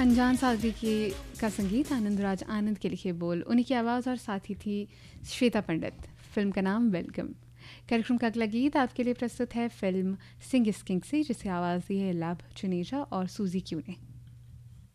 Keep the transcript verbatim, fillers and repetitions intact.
अनजान सागरी की का संगीत आनंदराज आनंद के लिखे बोल, उन्हीं की आवाज़ और साथी थी श्वेता पंडित। फिल्म का नाम वेलकम। कार्यक्रम का अगला गीत आपके लिए प्रस्तुत है फिल्म सिंग इस किंग से, जिसे आवाज़ दी है लव चुनेजा और सूजी क्यू ने।